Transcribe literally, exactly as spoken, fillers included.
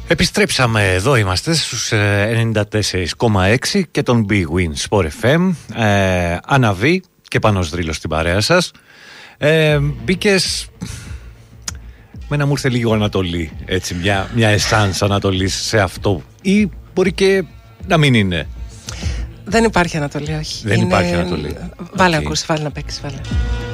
Επιστρέψαμε, εδώ είμαστε στους ενενήντα τέσσερα κόμμα έξι και τον Big Win Sport εφ εμ. ε, Αναβεί και Πάνος Δρύλος στην παρέα σας. ε, Μπήκες, μένα μου ήρθε λίγο Ανατολή, έτσι, μια, μια εσάνς Ανατολής σε αυτό, ή μπορεί και να μην είναι. Δεν υπάρχει Ανατολή, όχι. Δεν είναι... υπάρχει Ανατολή. Βάλε okay. ακούσει, βάλε να παίξει, βάλε.